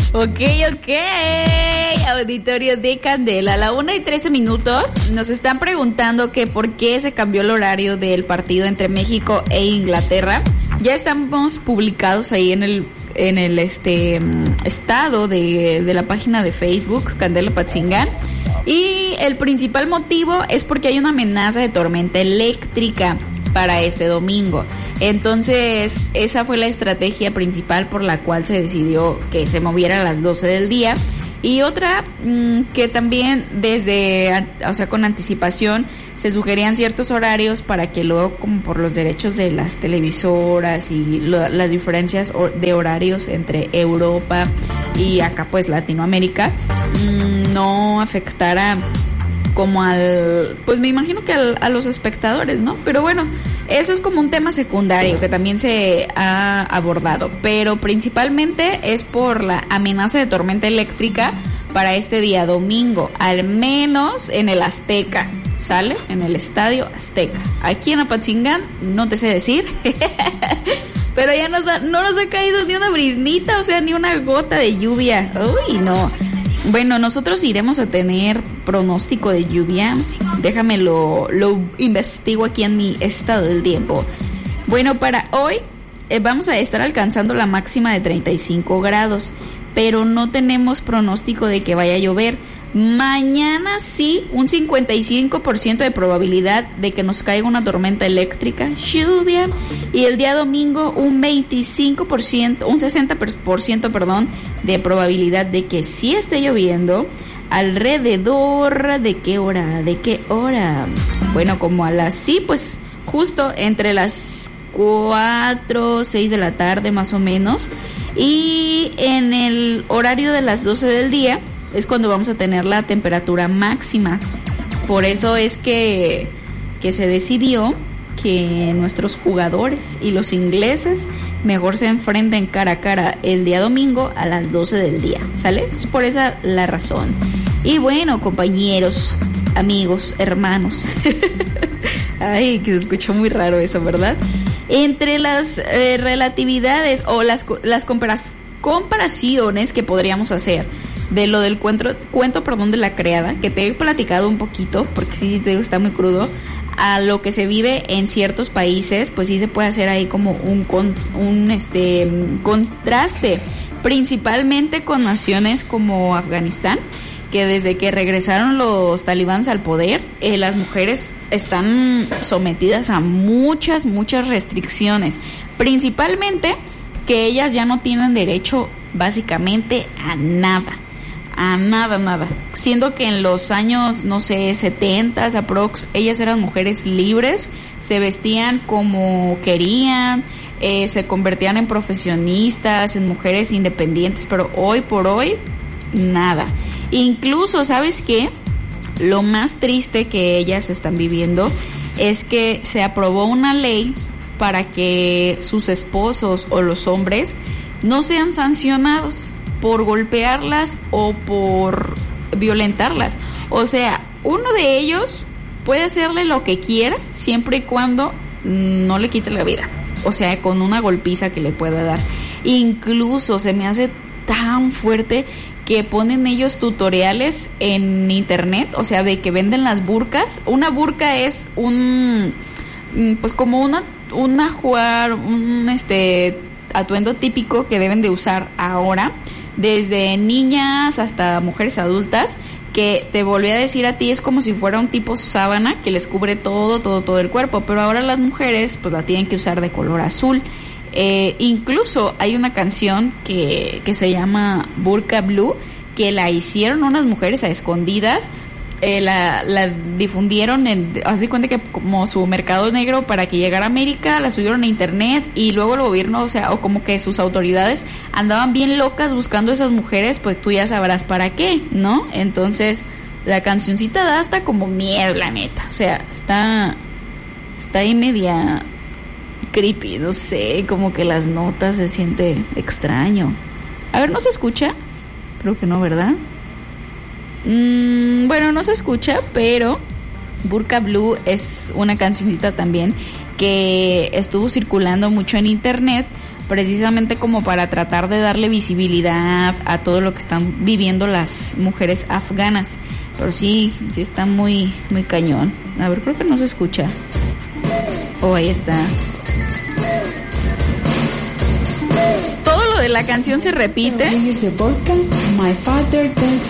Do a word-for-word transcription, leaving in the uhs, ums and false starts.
Ok, ok, auditorio de Candela, a la una y trece minutos nos están preguntando que por qué se cambió el horario del partido entre México e Inglaterra. Ya estamos publicados ahí en el en el este estado de, de la página de Facebook, Candela Patzingán. Y el principal motivo es porque hay una amenaza de tormenta eléctrica para este domingo. Entonces, esa fue la estrategia principal por la cual se decidió que se moviera a las doce del día. Y otra, mmm, que también desde, o sea, con anticipación, se sugerían ciertos horarios para que luego, como por los derechos de las televisoras y lo, las diferencias de horarios entre Europa y acá, pues, Latinoamérica, mmm, no afectara como al, pues me imagino que al, a los espectadores, ¿no? Pero bueno, eso es como un tema secundario que también se ha abordado, pero principalmente es por la amenaza de tormenta eléctrica para este día domingo, al menos en el Azteca, ¿sale? En el Estadio Azteca. Aquí en Apatzingán no te sé decir, pero ya nos ha, no nos ha caído ni una briznita, o sea, ni una gota de lluvia. Uy, no. Bueno, nosotros iremos a tener pronóstico de lluvia. Déjame lo, lo investigo aquí en mi estado del tiempo. Bueno, para hoy eh, vamos a estar alcanzando la máxima de treinta y cinco grados, pero no tenemos pronóstico de que vaya a llover. Mañana sí, un cincuenta y cinco por ciento de probabilidad de que nos caiga una tormenta eléctrica, lluvia, y el día domingo un veinticinco por ciento, un sesenta por ciento, perdón, de probabilidad de que sí esté lloviendo. ¿Alrededor de qué hora? ¿De qué hora? Bueno, como a las, sí, pues justo entre las cuatro, seis de la tarde más o menos, y en el horario de las doce del día es cuando vamos a tener la temperatura máxima. Por eso es que, que se decidió que nuestros jugadores y los ingleses mejor se enfrenten cara a cara el día domingo a las doce del día, ¿sale? Es por esa la razón. Y bueno, compañeros, amigos, hermanos, ay, que se escuchó muy raro eso, ¿verdad? Entre las eh, relatividades o las, las comparas- comparaciones que podríamos hacer de lo del cuento, cuento perdón, de la criada, que te he platicado un poquito, porque sí te digo, está muy crudo, a lo que se vive en ciertos países, pues sí se puede hacer ahí como un, con, un este contraste, principalmente con naciones como Afganistán, que desde que regresaron los talibanes al poder, eh, las mujeres están sometidas a muchas, muchas restricciones, principalmente que ellas ya no tienen derecho básicamente a nada. A nada, nada. Siendo que en los años, no sé, setentas, aprox, ellas eran mujeres libres, se vestían como querían, eh, se convertían en profesionistas, en mujeres independientes, pero hoy por hoy, nada. Incluso, ¿sabes qué? Lo más triste que ellas están viviendo es que se aprobó una ley para que sus esposos o los hombres no sean sancionados por golpearlas o por violentarlas. O sea, uno de ellos puede hacerle lo que quiera siempre y cuando no le quite la vida. O sea, con una golpiza que le pueda dar. Incluso se me hace tan fuerte que ponen ellos tutoriales en internet, o sea, de que venden las burkas. Una burka es un, pues como una, una jugar, un este atuendo típico que deben de usar ahora, desde niñas hasta mujeres adultas, que te volví a decir a ti, es como si fuera un tipo sábana que les cubre todo, todo, todo el cuerpo, pero ahora las mujeres pues la tienen que usar de color azul. Eh, incluso hay una canción que, que se llama Burka Blue, que la hicieron unas mujeres a escondidas, eh, la, la difundieron, en, así cuenta que como su mercado negro para que llegara a América, la subieron a internet y luego el gobierno, o sea, o como que sus autoridades andaban bien locas buscando a esas mujeres, pues tú ya sabrás para qué, ¿no? Entonces la cancioncita da hasta como miedo, la neta, o sea, está, está ahí media creepy, no sé, como que las notas se siente extraño. A ver, ¿no se escucha? Creo que no, ¿verdad? Mm, bueno, no se escucha, pero Burka Blue es una cancioncita también que estuvo circulando mucho en internet, precisamente como para tratar de darle visibilidad a todo lo que están viviendo las mujeres afganas. Pero sí, sí está muy, muy cañón. A ver, creo que no se escucha. Oh, ahí está. Todo lo de la canción se repite.